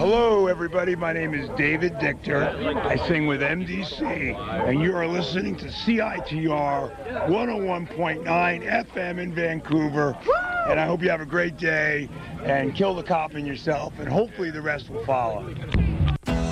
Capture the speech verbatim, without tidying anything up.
Hello, everybody. My name is David Dichter. I sing with M D C, and you are listening to C I T R one oh one point nine F M in Vancouver. And I hope you have a great day and kill the cop in yourself, and hopefully the rest will follow.